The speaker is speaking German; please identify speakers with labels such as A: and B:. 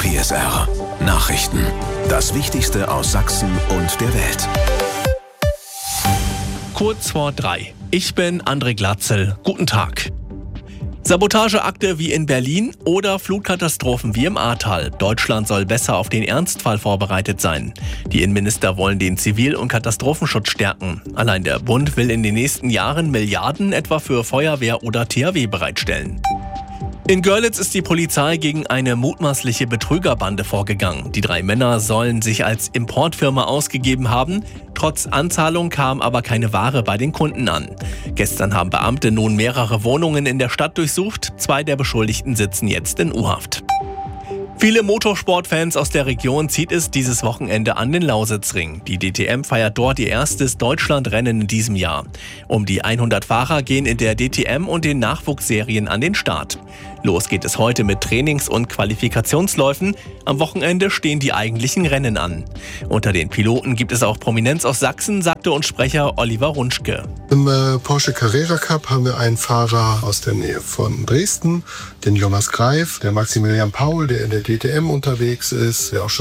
A: RPSR. Nachrichten. Das Wichtigste aus Sachsen und der Welt.
B: Kurz vor 3. Ich bin André Glatzel. Guten Tag. Sabotageakte wie in Berlin oder Flutkatastrophen wie im Ahrtal. Deutschland soll besser auf den Ernstfall vorbereitet sein. Die Innenminister wollen den Zivil- und Katastrophenschutz stärken. Allein der Bund will in den nächsten Jahren Milliarden etwa für Feuerwehr oder THW bereitstellen. In Görlitz ist die Polizei gegen eine mutmaßliche Betrügerbande vorgegangen. Die 3 Männer sollen sich als Importfirma ausgegeben haben. Trotz Anzahlung kam aber keine Ware bei den Kunden an. Gestern haben Beamte nun mehrere Wohnungen in der Stadt durchsucht. 2 der Beschuldigten sitzen jetzt in U-Haft. Viele Motorsportfans aus der Region zieht es dieses Wochenende an den Lausitzring. Die DTM feiert dort ihr erstes Deutschlandrennen in diesem Jahr. Um die 100 Fahrer gehen in der DTM und den Nachwuchsserien an den Start. Los geht es heute mit Trainings- und Qualifikationsläufen. Am Wochenende stehen die eigentlichen Rennen an. Unter den Piloten gibt es auch Prominenz aus Sachsen, sagte uns Sprecher Oliver Runschke.
C: Im Porsche Carrera Cup haben wir einen Fahrer aus der Nähe von Dresden, den Jonas Greif, der Maximilian Paul, der in der DTM unterwegs ist, der auch schon